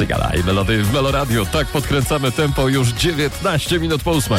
Cygalaj melody w Meloradiu. Tak podkręcamy tempo już 19 minut po 8.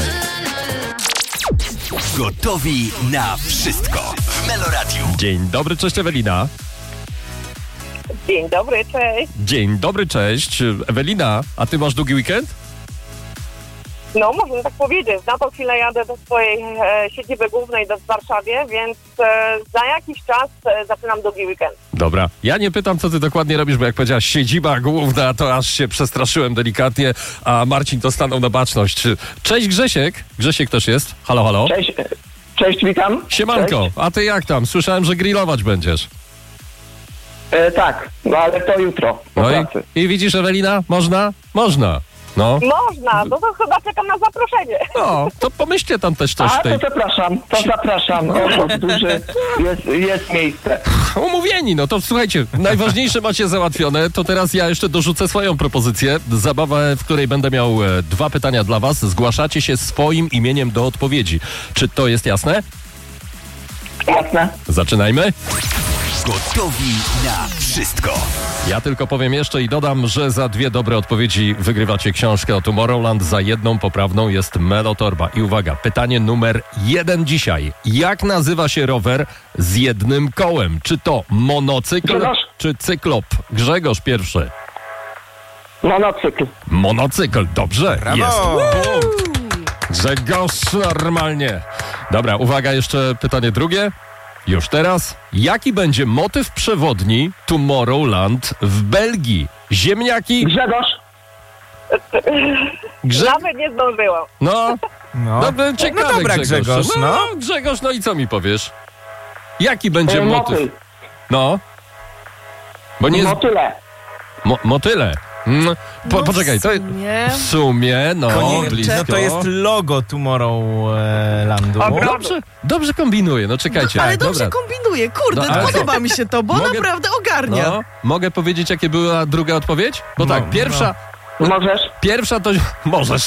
Gotowi na wszystko w Meloradiu. Dzień dobry, cześć Ewelina. Dzień dobry, cześć. Dzień dobry, cześć. Ewelina, a ty masz długi weekend? No, można tak powiedzieć. Na tą chwilę jadę do swojej siedziby głównej w Warszawie, więc za jakiś czas zaczynam długi weekend. Dobra. Ja nie pytam, co ty dokładnie robisz, bo jak powiedziałaś siedziba główna, to aż się przestraszyłem delikatnie, a Marcin to stanął na baczność. Cześć Grzesiek. Grzesiek też jest. Halo, halo. Cześć, witam. Siemanko. Cześć. A ty jak tam? Słyszałem, że grillować będziesz. Tak, no ale to jutro po No pracy. i widzisz, Ewelina? Można? Można. No. Można, no to chyba czekam na zaproszenie. No, to pomyślcie tam też coś A, w tej... to zapraszam. O, duży jest miejsce. Umówieni, no to słuchajcie, najważniejsze macie załatwione, to teraz ja jeszcze dorzucę swoją propozycję. Zabawę, w której będę miał 2 pytania dla was. Zgłaszacie się swoim imieniem do odpowiedzi. Czy to jest jasne? Jasne. Zaczynajmy. Gotowi na wszystko. Ja tylko powiem jeszcze i dodam, że za 2 dobre odpowiedzi wygrywacie książkę o Tomorrowland, za 1 poprawną jest Melotorba. I uwaga, pytanie numer 1 dzisiaj. Jak nazywa się rower z jednym kołem? Czy to monocykl, Grzegorz. czy cyklop? Grzegorz pierwszy. Monocykl. Monocykl, dobrze, Brawo! jest. Grzegorz, normalnie. Dobra, uwaga, jeszcze pytanie drugie. Już teraz. Jaki będzie motyw przewodni Tomorrowland w Belgii? Ziemniaki? Grzegorz. Nawet nie zdążyłam. No, No, ciekawe, no dobra, Grzegorz, no. Grzegorz, no i co mi powiesz? Jaki będzie motyw? Motyl. No. Bo nie... Motyle. Motyle. Poczekaj, to w sumie, no, blisko. No to jest logo Tomorrowlandu. Dobrze kombinuję, no czekajcie. Ale dobrze dobra. kombinuje, kurde, No, ale podoba mi się to, bo Mogę- naprawdę ogarnia. No, mogę powiedzieć, jakie była druga odpowiedź? Bo tak, Możesz? pierwsza to... Możesz.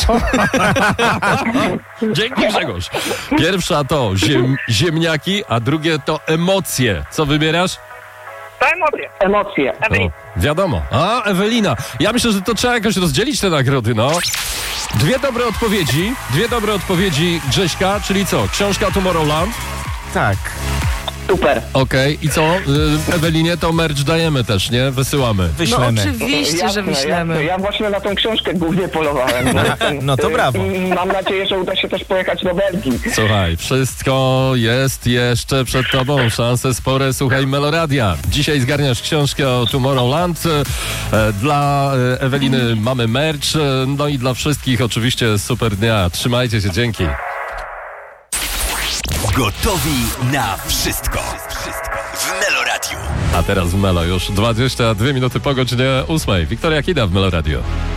Dzięki, Grzegorz. Pierwsza to ziemniaki, a drugie to emocje. Co wybierasz? To emocje. Emocje. Ewelina. Wiadomo. A, Ewelina. Ja myślę, że to trzeba jakoś rozdzielić te nagrody, no. 2 dobre odpowiedzi Grześka, czyli co? Książka Tomorrowland? Tak. Super. Okej. I co? Ewelinie to merch dajemy też, nie? Wysyłamy. No Wyślemy. oczywiście, że wyślemy. Jasne. Ja właśnie na tą książkę głównie polowałem. No to brawo. Mam nadzieję, że uda się też pojechać do Belgii. Słuchaj, wszystko jest jeszcze przed tobą. Szanse spore, słuchaj Meloradia. Dzisiaj zgarniasz książkę o Tomorrowland. Dla Eweliny mamy merch. No i dla wszystkich oczywiście super dnia. Trzymajcie się, dzięki. Gotowi na wszystko w Meloradiu. A teraz w Melo już 22 minuty po godzinie 8. Wiktoria Kida w Meloradio.